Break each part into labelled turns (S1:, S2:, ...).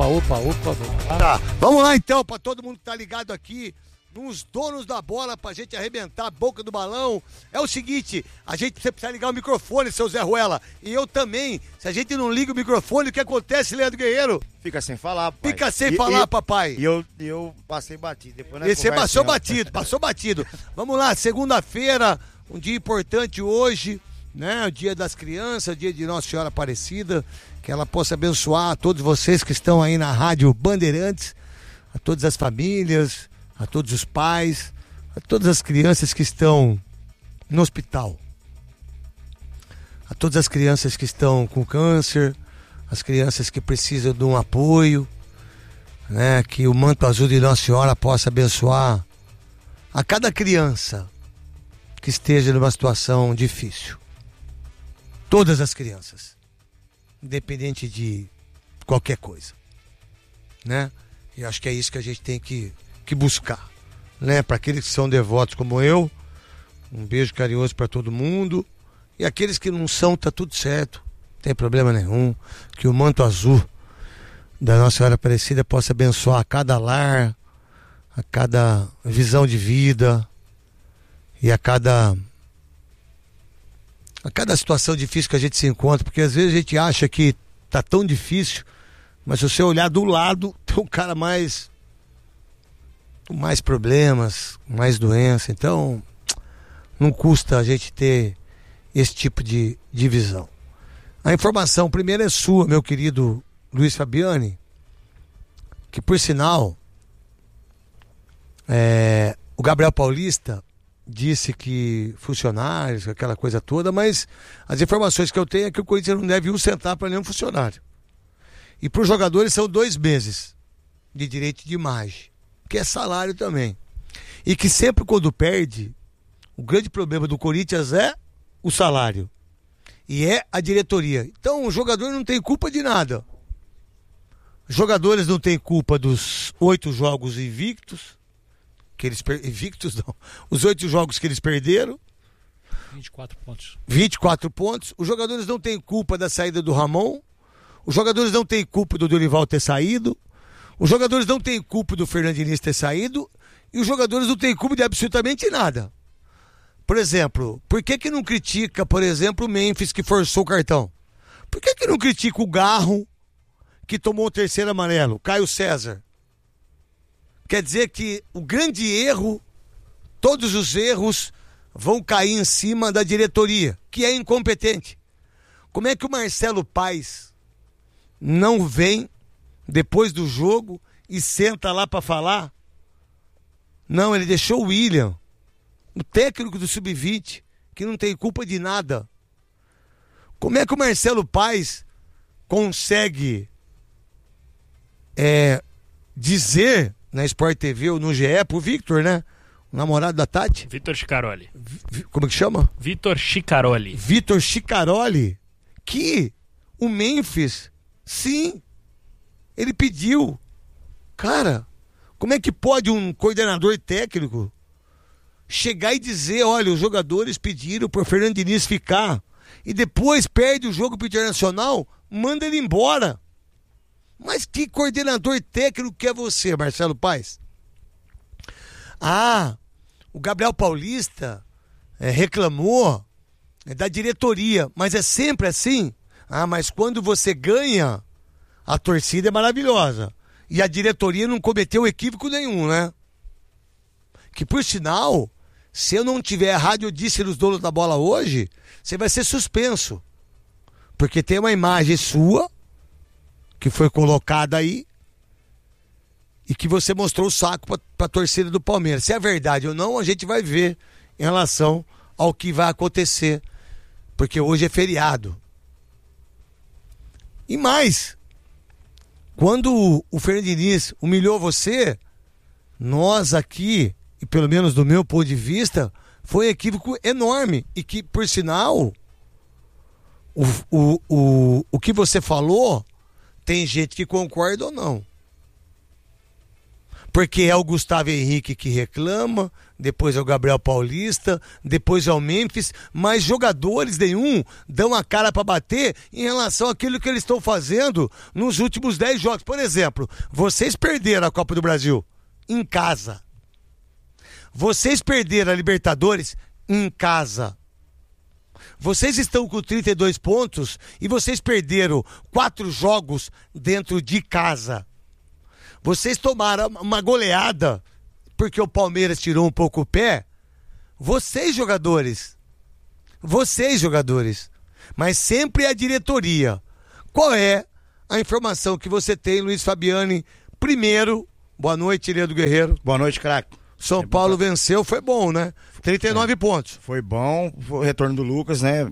S1: Tá, vamos lá então, pra todo mundo que tá ligado aqui, nos donos da bola, pra gente arrebentar a boca do balão. É o seguinte, você precisa ligar o microfone, seu Zé Ruela. E eu também. Se a gente não liga o microfone, o que acontece, Leandro Guerreiro?
S2: Fica sem falar, papai.
S1: Fica sem falar, papai.
S2: E eu passei batido. Depois
S1: E você passou batido. Vamos lá, segunda-feira, um dia importante hoje, né? O dia das crianças, dia de Nossa Senhora Aparecida. Que ela possa abençoar a todos vocês que estão aí na Rádio Bandeirantes, a todas as famílias, a todos os pais, a todas as crianças que estão no hospital, a todas as crianças que estão com câncer, as crianças que precisam de um apoio, né? Que o manto azul de Nossa Senhora possa abençoar a cada criança que esteja numa situação difícil. Todas as crianças, independente de qualquer coisa, né? E acho que é isso que a gente tem que buscar, né? Para aqueles que são devotos como eu, um beijo carinhoso para todo mundo, e aqueles que não são, tá tudo certo, não tem problema nenhum, que o manto azul da Nossa Senhora Aparecida possa abençoar a cada lar, a cada visão de vida e a cada situação difícil que a gente se encontra, porque às vezes a gente acha que tá tão difícil, mas se você olhar do lado, tem um cara com mais problemas, mais doença. Então não custa a gente ter esse tipo de visão. A informação primeiro é sua, meu querido Luiz Fabiani, que por sinal o Gabriel Paulista disse que funcionários, aquela coisa toda, mas as informações que eu tenho é que o Corinthians não deve centavo para nenhum funcionário. E para os jogadores são 2 meses de direito de imagem, que é salário também. E que sempre quando perde, o grande problema do Corinthians é o salário. E é a diretoria. Então o jogador não tem culpa de nada. Os jogadores não têm culpa dos 8 jogos invictos. Invictos não. Os 8 jogos que eles perderam.
S3: 24 pontos.
S1: 24 pontos. Os jogadores não têm culpa da saída do Ramon. Os jogadores não têm culpa do Dorival ter saído. Os jogadores não têm culpa do Fernando Diniz ter saído. E os jogadores não têm culpa de absolutamente nada. Por exemplo, por que não critica, por exemplo, o Memphis que forçou o cartão? Por que não critica o Garro que tomou o 3º amarelo? Caio César. Quer dizer que o grande erro, todos os erros vão cair em cima da diretoria, que é incompetente. Como é que o Marcelo Paes não vem depois do jogo e senta lá para falar? Não, ele deixou o William, o técnico do Sub-20, que não tem culpa de nada. Como é que o Marcelo Paes consegue dizer na Sport TV ou no GE pro Victor, né? O namorado da Tati.
S3: Vitor Chicaroli.
S1: Como que chama?
S3: Vitor Chicaroli.
S1: Vitor Chicaroli. Que o Memphis, sim, ele pediu. Cara, como é que pode um coordenador técnico chegar e dizer, olha, os jogadores pediram pro Fernando Diniz ficar e depois perde o jogo pro Internacional, manda ele embora. Mas que coordenador técnico que é você, Marcelo Paes? O Gabriel Paulista reclamou da diretoria, mas é sempre assim? Mas quando você ganha, a torcida é maravilhosa. E a diretoria não cometeu equívoco nenhum, né? Que por sinal, se eu não tiver a rádio disse nos donos da bola hoje, você vai ser suspenso. Porque tem uma imagem sua que foi colocada aí e que você mostrou o saco para a torcida do Palmeiras. Se é verdade ou não, a gente vai ver em relação ao que vai acontecer, porque hoje é feriado. E mais, quando o Fernando Diniz humilhou você, nós aqui, e pelo menos do meu ponto de vista, foi um equívoco enorme, e que, por sinal, o que você falou, tem gente que concorda ou não. Porque é o Gustavo Henrique que reclama, depois é o Gabriel Paulista, depois é o Memphis, mas jogadores nenhum dão a cara para bater em relação àquilo que eles estão fazendo nos últimos 10 jogos. Por exemplo, vocês perderam a Copa do Brasil em casa. Vocês perderam a Libertadores em casa. Vocês estão com 32 pontos e vocês perderam 4 jogos dentro de casa. Vocês tomaram uma goleada porque o Palmeiras tirou um pouco o pé. Vocês, jogadores. Mas sempre a diretoria. Qual é a informação que você tem, Luiz Fabiani? Primeiro, boa noite, Leandro Guerreiro.
S2: Boa noite, craque.
S1: São Paulo venceu, foi bom, né? 39 pontos.
S2: Foi bom, foi o retorno do Lucas, né?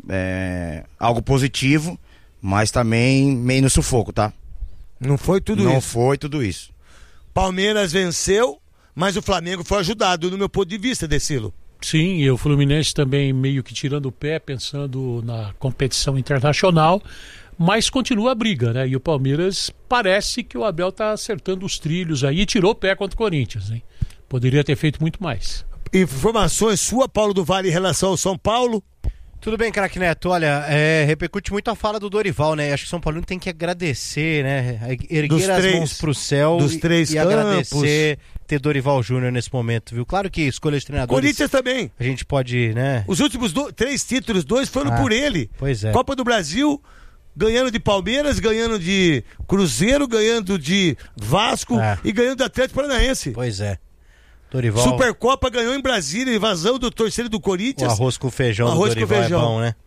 S2: Algo positivo, mas também meio no sufoco, tá?
S1: Não foi tudo isso.
S2: Não foi tudo isso.
S1: Palmeiras venceu, mas o Flamengo foi ajudado, no meu ponto de vista, Decilo.
S3: Sim, e o Fluminense também meio que tirando o pé, pensando na competição internacional, mas continua a briga, né? E o Palmeiras, parece que o Abel tá acertando os trilhos aí e tirou o pé contra o Corinthians, hein? Poderia ter feito muito mais.
S1: Informações sua, Paulo do Vale, em relação ao São Paulo?
S4: Tudo bem, craque Neto. Olha, repercute muito a fala do Dorival, né? Acho que o São Paulo tem que agradecer, né? Erguer as mãos pro céu e agradecer ter Dorival Júnior nesse momento, viu? Claro que escolha de treinadores...
S1: Corinthians também.
S4: A gente pode, né?
S1: Os últimos 3 títulos, 2 foram por ele.
S4: Pois é.
S1: Copa do Brasil, ganhando de Palmeiras, ganhando de Cruzeiro, ganhando de Vasco e ganhando do Atlético Paranaense.
S4: Pois é. Dorival...
S1: Supercopa ganhou em Brasília, invasão do torcedor do Corinthians.
S4: O arroz com feijão do Dorival é bom, né?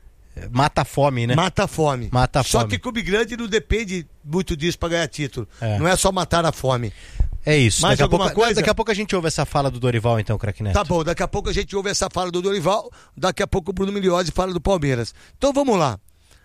S4: Mata a fome, né?
S1: Mata a fome. Só que clube grande não depende muito disso pra ganhar título. Não é só matar a fome.
S4: É isso.
S1: Mais alguma coisa?
S4: Daqui a pouco a gente ouve essa fala do Dorival, então, craque Neto.
S1: Tá bom, daqui a pouco a gente ouve essa fala do Dorival, daqui a pouco o Bruno Miliose fala do Palmeiras. Então vamos lá.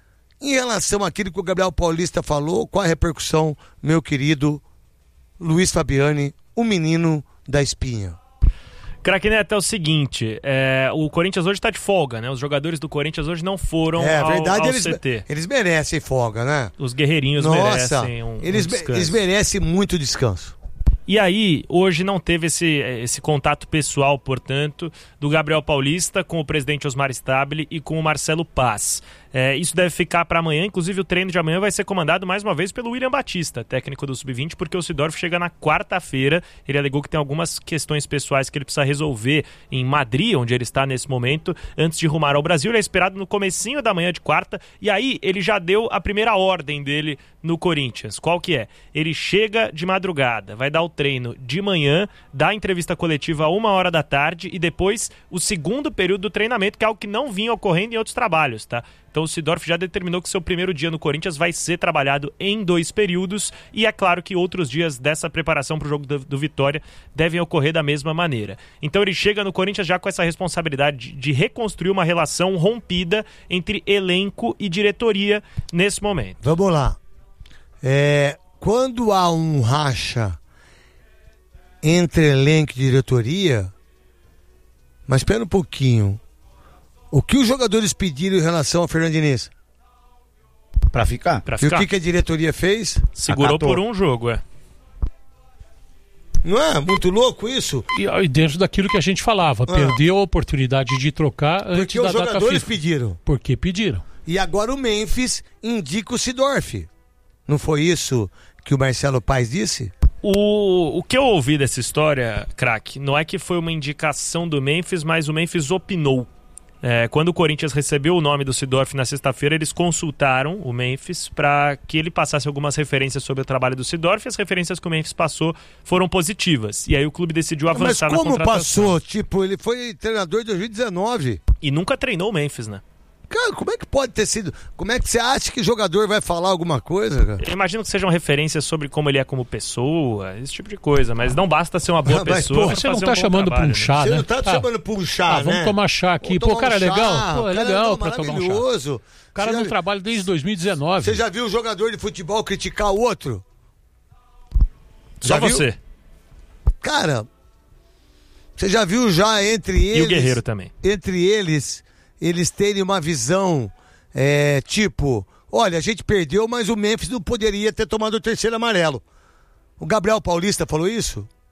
S1: Em relação àquilo que o Gabriel Paulista falou, qual a repercussão, meu querido Luiz Fabiani, o menino da espinha?
S5: Craque Neto, é o seguinte, o Corinthians hoje tá de folga, né? Os jogadores do Corinthians hoje não foram ao CT.
S1: Eles merecem folga, né?
S5: Os guerreirinhos merecem descanso.
S1: Eles merecem muito descanso.
S5: E aí, hoje não teve esse contato pessoal, portanto, do Gabriel Paulista com o presidente Osmar Stabile e com o Marcelo Paz. Isso deve ficar para amanhã, inclusive o treino de amanhã vai ser comandado mais uma vez pelo William Batista, técnico do Sub-20, porque o Seedorf chega na quarta-feira. Ele alegou que tem algumas questões pessoais que ele precisa resolver em Madrid, onde ele está nesse momento, antes de rumar ao Brasil. Ele é esperado no comecinho da manhã de quarta, e aí ele já deu a primeira ordem dele no Corinthians. Qual que é? Ele chega de madrugada, vai dar o treino de manhã, dá a entrevista coletiva a 1h da tarde e depois o segundo período do treinamento, que é algo que não vinha ocorrendo em outros trabalhos, tá? Então o Seedorf já determinou que seu primeiro dia no Corinthians vai ser trabalhado em 2 períodos e é claro que outros dias dessa preparação para o jogo do Vitória devem ocorrer da mesma maneira. Então ele chega no Corinthians já com essa responsabilidade de reconstruir uma relação rompida entre elenco e diretoria nesse momento.
S1: Vamos lá. Quando há um racha entre elenco e diretoria, mas espera um pouquinho. O que os jogadores pediram em relação ao Fernando Diniz?
S2: Pra ficar.
S1: E o que a diretoria fez?
S5: Segurou
S2: Acatou.
S5: por um jogo,
S1: Não é muito louco isso?
S3: E dentro daquilo que a gente falava, perdeu a oportunidade de trocar antes
S1: Porque
S3: da
S1: os
S3: data
S1: jogadores
S3: FIFA.
S1: pediram.
S3: Porque pediram.
S1: E agora o Memphis indica o Seedorf. Não foi isso que o Marcelo Paes disse?
S5: O que eu ouvi dessa história, craque, não é que foi uma indicação do Memphis, mas o Memphis opinou. Quando o Corinthians recebeu o nome do Seedorf na sexta-feira, eles consultaram o Memphis para que ele passasse algumas referências sobre o trabalho do Seedorf, e as referências que o Memphis passou foram positivas. E aí o clube decidiu avançar na contratação.
S1: Mas como passou? Tipo, ele foi treinador em 2019.
S5: E nunca treinou o Memphis, né?
S1: Cara, como é que pode ter sido? Como é que você acha que o jogador vai falar alguma coisa, cara?
S5: Eu imagino que sejam referências sobre como ele é como pessoa, esse tipo de coisa, mas não basta ser uma boa
S1: Mas,
S5: pessoa.
S1: pô,
S3: Você não
S5: fazer
S3: tá
S5: um bom
S3: chamando pra
S5: trabalho,
S3: um chá,
S1: Você
S3: né?
S1: não tá chamando pra um chá, né?
S3: Vamos tomar chá aqui.
S1: Vamos
S3: Pô, cara, é
S1: tomar um
S3: legal.
S1: chá.
S3: Pô, é
S1: Cara,
S3: legal
S1: não,
S3: pra tomar um chá.
S1: maravilhoso.
S3: O cara não trabalha desde 2019.
S1: Você já viu um jogador de futebol criticar o outro?
S5: Só
S1: Já viu?
S5: você.
S1: Cara, você já viu já entre eles...
S5: E o Guerreiro também.
S1: Entre eles terem uma visão, tipo... Olha, a gente perdeu, mas o Memphis não poderia ter tomado o terceiro amarelo. O Gabriel Paulista falou isso?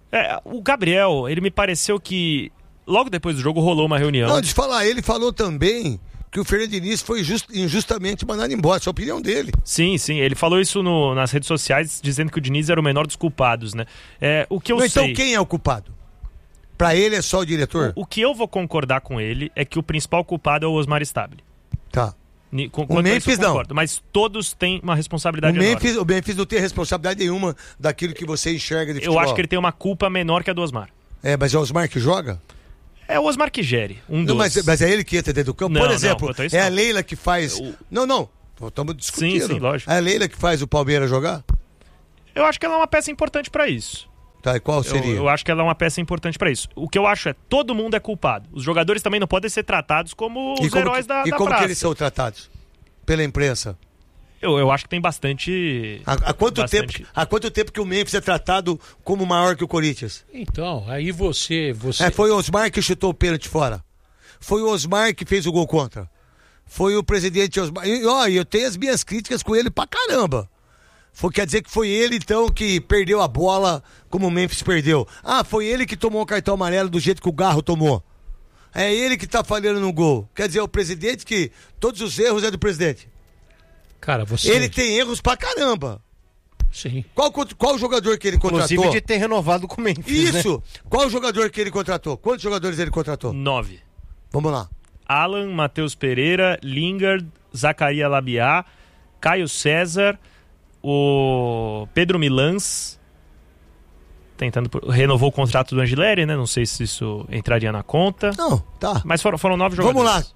S5: O Gabriel, ele me pareceu que logo depois do jogo rolou uma reunião.
S1: Não, deixa eu falar, ele falou também que o Fernando Diniz foi injustamente mandado embora, essa é a opinião dele.
S5: Sim, ele falou isso nas redes sociais, dizendo que o Diniz era o menor dos culpados, né? O que eu sei...
S1: Então quem é o culpado? Pra ele é só o diretor?
S5: O que eu vou concordar com ele é que o principal culpado é o Osmar Stabile.
S1: Tá. O Memphis não.
S5: Mas todos têm uma responsabilidade enorme.
S1: O Memphis não tem responsabilidade nenhuma daquilo que você enxerga de futebol.
S5: Eu acho que ele tem uma culpa menor que a do Osmar.
S1: Mas é o Osmar que joga?
S5: É o Osmar que gere.
S1: Mas é ele que entra dentro do campo?
S5: Não,
S1: por exemplo,
S5: não,
S1: a Leila que faz... Não. Estamos discutindo.
S5: Sim, lógico.
S1: É a Leila que faz o Palmeiras jogar?
S5: Eu acho que ela é uma peça importante pra isso.
S1: Tá, e qual seria?
S5: Eu acho que ela é uma peça importante pra isso. O que eu acho todo mundo é culpado. Os jogadores também não podem ser tratados como os heróis da praça.
S1: E como que eles são tratados? Pela imprensa?
S5: Eu acho que tem bastante...
S1: Há quanto tempo que o Memphis é tratado como maior que o Corinthians?
S3: Então, aí você...
S1: Foi o Osmar que chutou o pênalti fora. Foi o Osmar que fez o gol contra. Foi o presidente Osmar. E eu tenho as minhas críticas com ele pra caramba. Quer dizer que foi ele, então, que perdeu a bola como o Memphis perdeu. Foi ele que tomou o cartão amarelo do jeito que o Garro tomou. É ele que tá falhando no gol. Quer dizer, o presidente que todos os erros é do presidente.
S3: Cara,
S1: Ele tem erros pra caramba.
S3: Sim.
S1: Qual jogador que ele contratou?
S4: Inclusive de ter renovado com o Memphis,
S1: Isso.
S4: Né?
S1: Qual jogador que ele contratou? Quantos jogadores ele contratou?
S5: 9.
S1: Vamos lá.
S5: Alan, Matheus Pereira, Lingard, Zacaria Labiá, Caio César, o Pedro Milans, renovou o contrato do Angileri, né? Não sei se isso entraria na conta.
S1: Não, tá.
S5: Mas foram 9 jogadores.
S1: Vamos lá.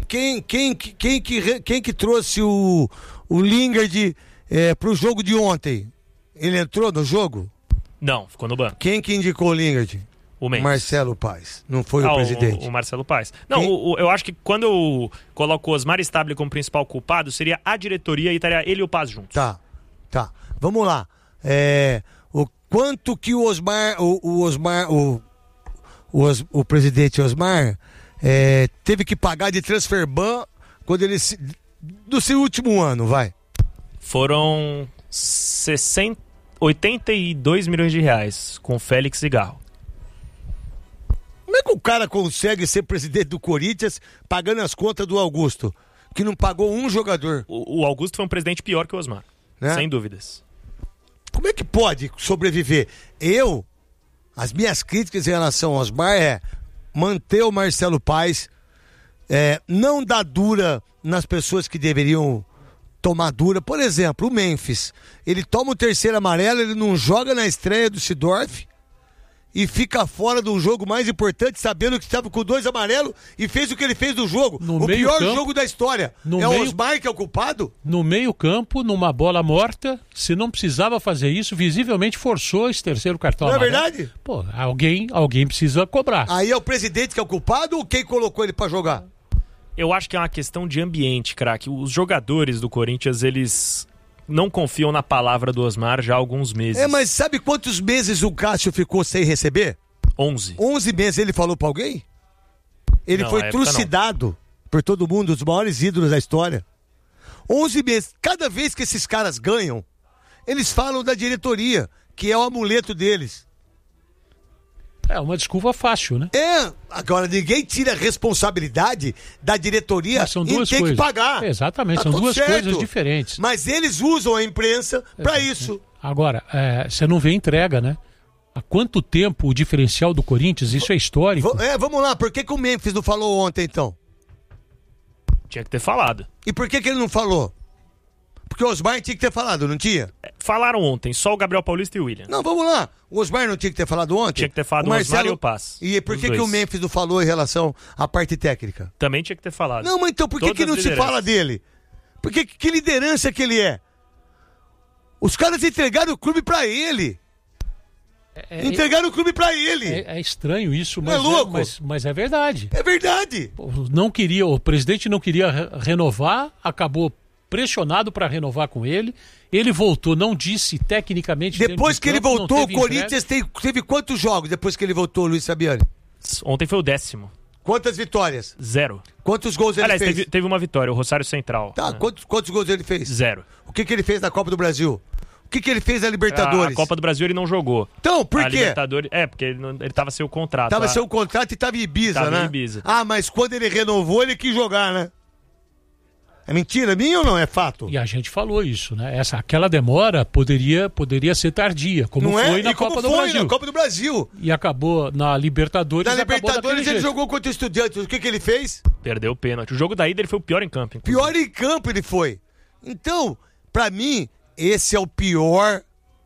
S1: Quem que trouxe o Lingard pro jogo de ontem? Ele entrou no jogo?
S5: Não, ficou no banco.
S1: Quem que indicou o Lingard?
S5: O Mendes.
S1: Marcelo Paes. Não foi o presidente.
S5: O Marcelo Paes. Não, eu acho que quando eu coloco o Osmar Stabile como principal culpado, seria a diretoria e estaria ele e o Paes juntos.
S1: Tá. Vamos lá. O quanto que o Osmar, o presidente Osmar, teve que pagar de transfer ban quando ele do seu último ano, vai?
S5: Foram 82 milhões de reais com Félix e Garro.
S1: Como é que o cara consegue ser presidente do Corinthians pagando as contas do Augusto, que não pagou um jogador?
S5: O Augusto foi um presidente pior que o Osmar, né? Sem dúvidas.
S1: Como é que pode sobreviver? As minhas críticas em relação ao Osmar é manter o Marcelo Paes, não dar dura nas pessoas que deveriam tomar dura. Por exemplo, o Memphis, ele toma o terceiro amarelo, ele não joga na estreia do Seedorf e fica fora do jogo mais importante, sabendo que estava com 2 amarelos e fez o que ele fez no jogo. O pior jogo da história. O Osmar que é o culpado?
S3: No meio campo, numa bola morta, se não precisava fazer isso, visivelmente forçou esse terceiro cartão amarelo.
S1: Não é verdade?
S3: Pô, alguém precisa cobrar.
S1: Aí é o presidente que é o culpado ou quem colocou ele pra jogar?
S5: Eu acho que é uma questão de ambiente, craque. Os jogadores do Corinthians, eles não confiam na palavra do Osmar já há alguns meses.
S1: Mas sabe quantos meses o Cássio ficou sem receber?
S5: 11.
S1: 11 meses ele falou pra alguém? Ele foi trucidado por todo mundo, os maiores ídolos da história. 11 meses. Cada vez que esses caras ganham, eles falam da diretoria, que é o amuleto deles.
S3: É uma desculpa fácil, né?
S1: Agora ninguém tira a responsabilidade da diretoria em ter que pagar.
S3: Exatamente, são duas coisas diferentes.
S1: Mas eles usam a imprensa para isso.
S3: Agora, você não vê entrega, né? Há quanto tempo o diferencial do Corinthians, isso é histórico.
S1: Vamos lá, por que o Memphis não falou ontem, então?
S5: Tinha que ter falado.
S1: E por que ele não falou? Porque o Osmar tinha que ter falado, não tinha?
S5: Falaram ontem, só o Gabriel Paulista e o William.
S1: Não, vamos lá. O Osmar não tinha que ter falado ontem?
S5: Tinha que ter falado o Osmar e o Paes.
S1: E por que o Memphis não falou em relação à parte técnica?
S5: Também tinha que ter falado.
S1: Não, mas então por que não se fala dele? Porque que liderança que ele é? Os caras entregaram o clube pra ele. Entregaram o clube pra ele.
S3: É estranho isso, mas
S1: é louco.
S3: Mas é verdade.
S1: É verdade.
S3: O presidente não queria renovar, acabou pressionado para renovar com ele. Ele voltou, não disse tecnicamente.
S1: Depois que ele voltou, o Corinthians teve quantos jogos depois que ele voltou, Luiz Sabiani?
S5: Ontem foi o 10º.
S1: Quantas vitórias?
S5: 0.
S1: Quantos gols ele fez?
S5: Teve uma vitória, o Rosário Central.
S1: Tá,
S5: né?
S1: quantos gols ele fez?
S5: 0.
S1: O que ele fez na Copa do Brasil? que ele fez na Libertadores?
S5: A Copa do Brasil ele não jogou.
S1: Então, por quê?
S5: Libertadores, porque ele tava sem o contrato.
S1: Tava sem o contrato e tava em Ibiza, né?
S5: Ibiza.
S1: Ah, mas quando ele renovou, ele quis jogar, né? É mentira minha ou não? É fato?
S3: E a gente falou isso, né? Aquela demora poderia ser tardia, como não foi na Copa do Brasil.
S1: Na Copa do Brasil.
S3: E acabou na Libertadores.
S1: Na Libertadores ele jogou contra o Estudiantes. O que ele fez?
S5: Perdeu o pênalti. O jogo da ida ele foi o pior em campo.
S1: Inclusive. Pior em campo ele foi. Então, pra mim, esse é o pior.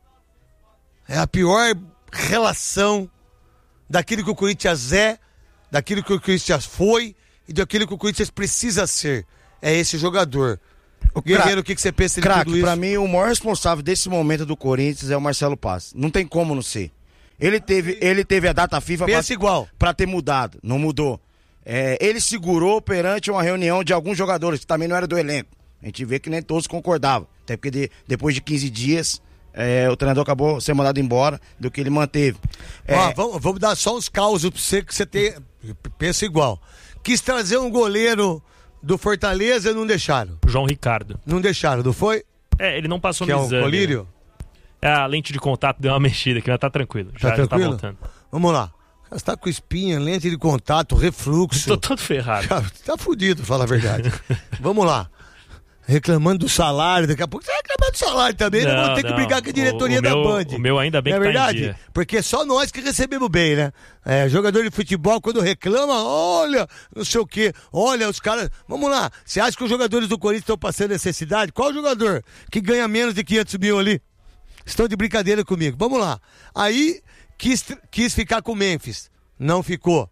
S1: É a pior relação daquilo que o Corinthians é, daquilo que o Corinthians foi e daquilo que o Corinthians precisa ser. É esse jogador. O Guerreiro, o que você pensa de tudo isso?
S2: Pra mim, o maior responsável desse momento do Corinthians é o Marcelo Paz. Não tem como não ser. Ele teve a data FIFA pra ter mudado. Não mudou. Ele segurou perante uma reunião de alguns jogadores que também não era do elenco. A gente vê que nem todos concordavam. Até porque depois de 15 dias, o treinador acabou sendo mandado embora do que ele manteve.
S1: Vamos dar só uns causos pra você que você tem. Pensa igual. Quis trazer um goleiro do Fortaleza e não deixaram.
S5: João Ricardo.
S1: Não deixaram, não foi?
S5: Ele não passou no
S1: exame.
S5: Que é o
S1: colírio?
S5: A lente de contato deu uma mexida aqui, mas tá tranquilo.
S1: Já tranquilo?
S5: Tá voltando.
S1: Vamos lá. Você tá com espinha, lente de contato, refluxo.
S5: Tô todo ferrado.
S1: Tá fudido, fala a verdade. Vamos lá. Reclamando do salário, daqui a pouco você vai reclamar do salário também, não vou ter que brigar com a diretoria da Band.
S5: O meu ainda bem que
S1: tá verdade?
S5: Em dia.
S1: Porque só nós que recebemos bem, né? Jogador de futebol, quando reclama, olha, não sei o quê, olha, os caras... Vamos lá, você acha que os jogadores do Corinthians estão passando necessidade? Qual jogador que ganha menos de 500 mil ali? Estão de brincadeira comigo. Vamos lá. Aí, quis ficar com o Memphis, não ficou.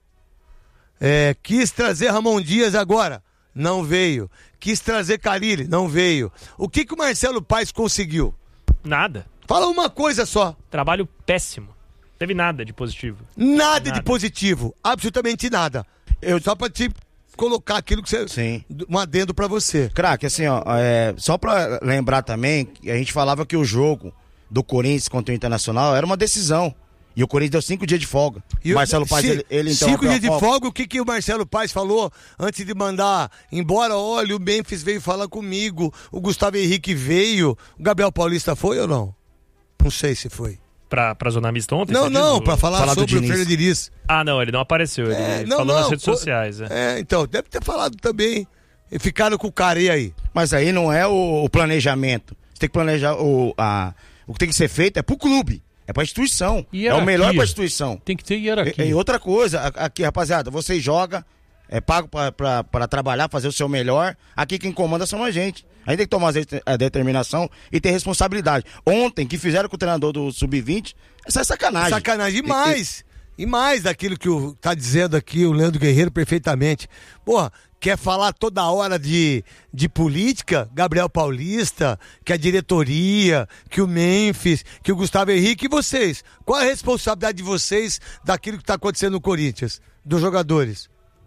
S1: Quis trazer Ramon Dias agora, não veio. Quis trazer Carille, não veio. O que o Marcelo Paes conseguiu?
S5: Nada.
S1: Fala uma coisa só.
S5: Trabalho péssimo. Teve nada de positivo.
S1: Nada de positivo. Absolutamente nada. Só pra te colocar aquilo que você...
S2: Sim.
S1: Um adendo pra você.
S2: Craque, assim, só pra lembrar também, a gente falava que o jogo do Corinthians contra o Internacional era uma decisão. E o Corinthians deu 5 dias de folga.
S1: E
S2: Marcelo Paes, ele então...
S1: 5 dias de folga, o que o Marcelo Paes falou antes de mandar embora? Olha, o Memphis veio falar comigo, o Gustavo Henrique veio, o Gabriel Paulista foi ou não? Não sei se foi.
S5: Pra Zona Mista ontem?
S1: Não, pra falar sobre o Fernando Diniz.
S5: Ah, não, ele não apareceu, ele falou nas redes sociais.
S1: Então, deve ter falado também. E ficaram com o cara, e aí?
S2: Mas aí não é o planejamento. Você tem que planejar, o que tem que ser feito é pro clube. É pra instituição. É o melhor pra instituição.
S3: Tem que ter hierarquia.
S2: E outra coisa, aqui, rapaziada, você joga, é pago pra trabalhar, fazer o seu melhor. Aqui quem comanda são a gente. A gente tem que tomar a determinação e ter responsabilidade. Ontem, que fizeram com o treinador do Sub-20, essa é sacanagem.
S1: Sacanagem demais. E mais daquilo que tá dizendo aqui o Leandro Guerreiro perfeitamente. Porra, quer falar toda hora de política? Gabriel Paulista, que a diretoria, que o Memphis, que o Gustavo Henrique e vocês. Qual a responsabilidade de vocês daquilo que tá acontecendo no Corinthians? Dos jogadores?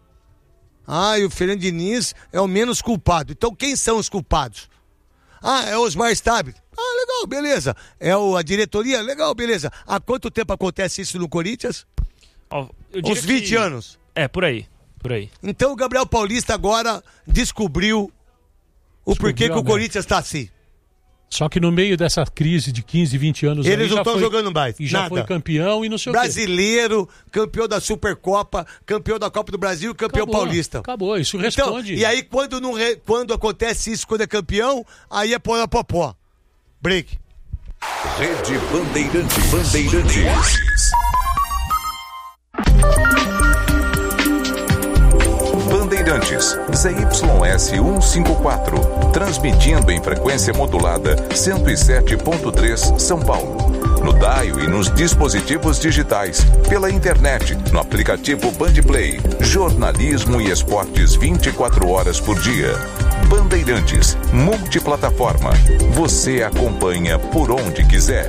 S1: E o Fernando Diniz é o menos culpado. Então quem são os culpados? É o Osmar Stabile. Legal, beleza. É a diretoria? Legal, beleza. Há quanto tempo acontece isso no Corinthians? Uns 20 anos.
S5: Por aí.
S1: Então o Gabriel Paulista agora descobriu o porquê que o Corinthians está assim.
S3: Só que no meio dessa crise de 15, 20 anos...
S1: Eles não estão jogando mais.
S3: E já foi campeão e não sei
S1: Brasileiro, campeão da Supercopa, campeão da Copa do Brasil, campeão paulista.
S3: Acabou, isso responde.
S1: Então, e aí quando acontece isso, quando é campeão, aí é popó. Break.
S6: Rede Bandeirantes. Bandeirantes, ZYS 154, transmitindo em frequência modulada 107.3 São Paulo. No dial e nos dispositivos digitais, pela internet, no aplicativo Bandplay, jornalismo e esportes 24 horas por dia. Bandeirantes, multiplataforma. Você acompanha por onde quiser.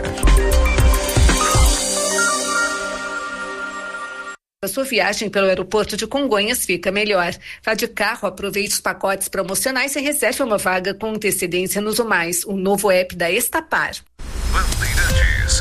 S7: A sua viagem pelo aeroporto de Congonhas fica melhor. Vá de carro, aproveite os pacotes promocionais e reserve uma vaga com antecedência no Zumais, o novo app da Estapar.